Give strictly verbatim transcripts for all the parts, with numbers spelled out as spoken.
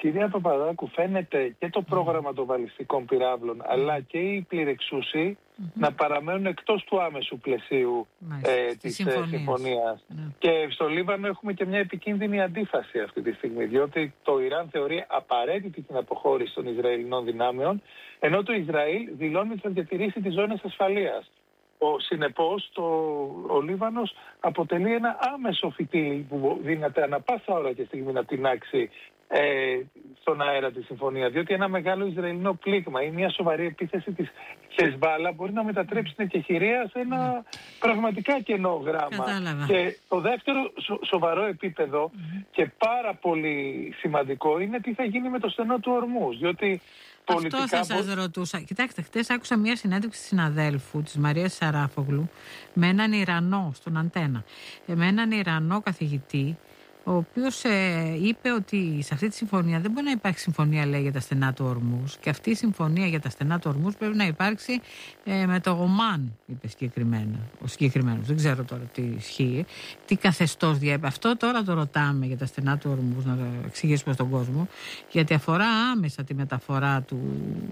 κυρία Παπαδάκου, φαίνεται και το πρόγραμμα των βαλιστικών πυράβλων, mm. αλλά και οι πληρεξούσιοι mm-hmm. να παραμένουν εκτός του άμεσου πλαισίου ε, της συμφωνίας. συμφωνίας. Mm. Και στο Λίβανο έχουμε και μια επικίνδυνη αντίφαση αυτή τη στιγμή, διότι το Ιράν θεωρεί απαραίτητη την αποχώρηση των Ισραηλινών δυνάμεων, ενώ το Ισραήλ δηλώνει ότι θα διατηρήσει τις ζώνες ασφαλείας. Ο, συνεπώς, το, ο Λίβανος αποτελεί ένα άμεσο φυτίλι που δίνεται ανα πάσα ώρα και στιγμή να τεινάξει ε, στον αέρα τη συμφωνία. Διότι ένα μεγάλο Ισραηλινό πλήγμα ή μια σοβαρή επίθεση της Χεσβάλα μπορεί να μετατρέψει την εκεχηρία σε ένα mm. πραγματικά κενό γράμμα. Κατάλαβα. Και το δεύτερο σο, σοβαρό επίπεδο mm. και πάρα πολύ σημαντικό είναι τι θα γίνει με το στενό του Ορμούζ. Διότι αυτό θα σας μπο... ρωτούσα. Κοιτάξτε, χτες άκουσα μια συνέντευξη της συναδέλφου της Μαρίας Σαράφογλου με έναν Ιρανό στον Αντένα, με έναν Ιρανό καθηγητή, ο οποίος ε, είπε ότι σε αυτή τη συμφωνία δεν μπορεί να υπάρχει συμφωνία, λέει, για τα στενά του Ορμούζ, και αυτή η συμφωνία για τα στενά του Ορμούζ πρέπει να υπάρξει ε, με το Ομάν, είπε συγκεκριμένα. Ο συγκεκριμένος, δεν ξέρω τώρα τι ισχύει, τι καθεστώς διέπει. Αυτό τώρα το ρωτάμε για τα στενά του Ορμούζ, να το εξηγήσουμε στον κόσμο, γιατί αφορά άμεσα τη μεταφορά του,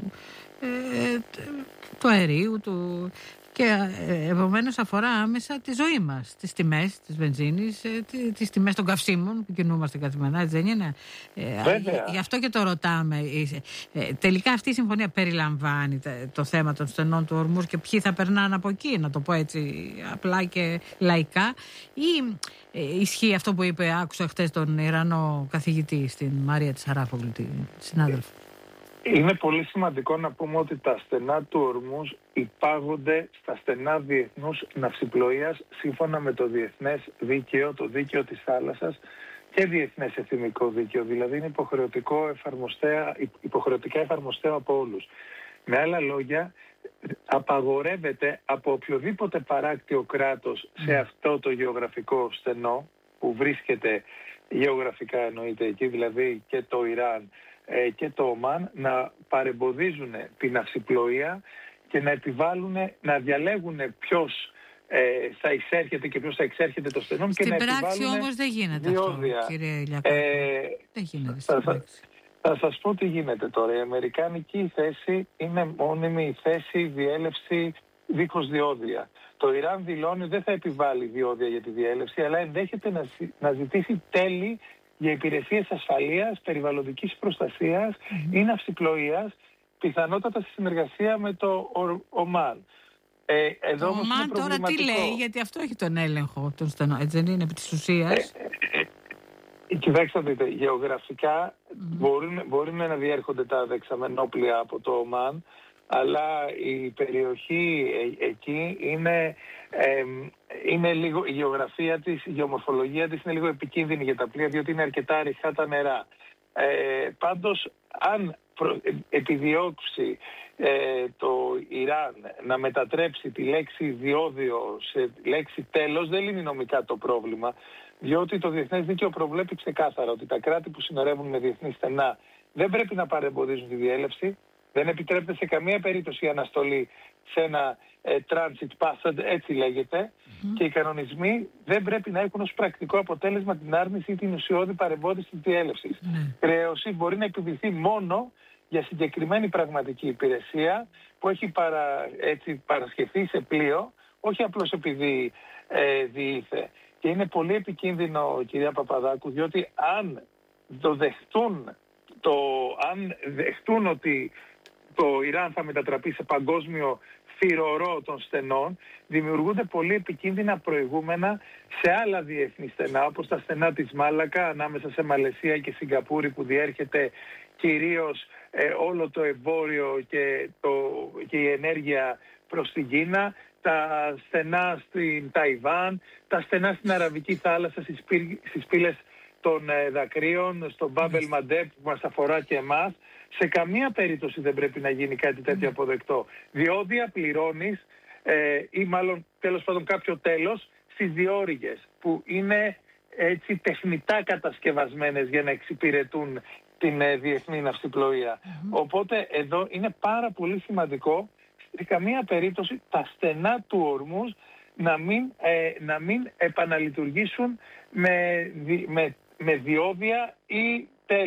ε, του αερίου, του... και επομένως αφορά άμεσα τη ζωή μας, τις τιμές της βενζίνης, τις τιμές των καυσίμων που κινούμαστε καθημερινά, έτσι δεν είναι? Βέβαια. Γι' αυτό και το ρωτάμε. Τελικά αυτή η συμφωνία περιλαμβάνει το θέμα των στενών του Ορμούζ και ποιοι θα περνάνε από εκεί, να το πω έτσι απλά και λαϊκά, ή ισχύει αυτό που είπε, άκουσα χτες τον Ιρανό καθηγητή στην Μαρία της Σαράφογλου, τη συνάδελφο? Είναι πολύ σημαντικό να πούμε ότι τα στενά του Ορμούζ υπάγονται στα στενά διεθνούς ναυσιπλοείας σύμφωνα με το διεθνές δίκαιο, το δίκαιο της θάλασσας και διεθνές εθνικό δίκαιο. Δηλαδή είναι υποχρεωτικό εφαρμοστέα, υποχρεωτικά εφαρμοστέο από όλους. Με άλλα λόγια, απαγορεύεται από οποιοδήποτε παράκτιο κράτος σε αυτό το γεωγραφικό στενό που βρίσκεται γεωγραφικά, εννοείται εκεί, δηλαδή και το Ιράν και το Ομάν, να παρεμποδίζουν την ναυσιπλοεία και να επιβάλλουν, να διαλέγουν ποιος ε, θα εισέρχεται και ποιος θα εξέρχεται το στενό. Στην και να πράξη όμως δεν γίνεται διόδια. Αυτό, κύριε Ηλιακάκη. Ε, δεν γίνεται στην θα, πράξη. Θα, θα σας πω τι γίνεται τώρα. Η αμερικάνικη θέση είναι μόνιμη η θέση διέλευση δίχως διόδια. Το Ιράν δηλώνει δεν θα επιβάλλει διόδια για τη διέλευση, αλλά ενδέχεται να, να ζητήσει τέλη για υπηρεσίες ασφαλείας, περιβαλλοντικής προστασίας mm-hmm. ή ναυσιπλοείας, πιθανότατα σε συνεργασία με το Ομάν. Ε, εδώ το Ομάν τώρα τι λέει, γιατί αυτό έχει τον έλεγχο των στενών, έτσι δεν είναι, επί της ουσίας? Ε, ε, ε, κοιτάξτε, δείτε, γεωγραφικά mm-hmm. μπορούν, μπορούν να διέρχονται τα δεξαμενόπλια από το Ομάν, αλλά η περιοχή ε, εκεί είναι, ε, είναι λίγο, η γεωγραφία της, η γεωμορφολογία της είναι λίγο επικίνδυνη για τα πλοία, διότι είναι αρκετά ρηχά τα νερά. Ε, πάντως, αν προ, ε, επιδιώξει ε, το Ιράν να μετατρέψει τη λέξη διόδιο σε λέξη τέλος, δεν λύνει νομικά το πρόβλημα, διότι το διεθνές δίκαιο προβλέπει ξεκάθαρα ότι τα κράτη που συνορεύουν με διεθνή στενά δεν πρέπει να παρεμποδίζουν τη διέλευση. Δεν επιτρέπεται σε καμία περίπτωση η αναστολή σε ένα ε, transit pass, έτσι λέγεται, mm-hmm. και οι κανονισμοί δεν πρέπει να έχουν ως πρακτικό αποτέλεσμα την άρνηση ή την ουσιώδη παρεμπόδιση της διέλευσης. Mm-hmm. Χρέωση μπορεί να επιβληθεί μόνο για συγκεκριμένη πραγματική υπηρεσία που έχει παρα, έτσι, παρασχεθεί σε πλοίο, όχι απλώς επειδή ε, διήθε. Και είναι πολύ επικίνδυνο, κυρία Παπαδάκου, διότι αν το δεχτούν, το, αν δεχτούν ότι το Ιράν θα μετατραπεί σε παγκόσμιο θυρωρό των στενών, δημιουργούνται πολύ επικίνδυνα προηγούμενα σε άλλα διεθνή στενά, όπως τα στενά της Μάλακα ανάμεσα σε Μαλαισία και Σιγκαπούρη, που διέρχεται κυρίως ε, όλο το εμπόριο και, το, και η ενέργεια προς την Κίνα, τα στενά στην Ταϊβάν, τα στενά στην Αραβική θάλασσα, στις, πύλ, στις πύλες των ε, δακρύων, στο Μπάμπελ Μαντέπ που μας αφορά και εμάς. Σε καμία περίπτωση δεν πρέπει να γίνει κάτι τέτοιο αποδεκτό. Διόδια πληρώνεις ε, ή μάλλον τέλος πάντων κάποιο τέλος στις διόρυγες που είναι έτσι τεχνητά κατασκευασμένες για να εξυπηρετούν την ε, διεθνή ναυσιπλοεία. Mm-hmm. Οπότε εδώ είναι πάρα πολύ σημαντικό σε καμία περίπτωση τα στενά του Ορμούζ να μην, ε, να μην επαναλειτουργήσουν με, με, με διόδια ή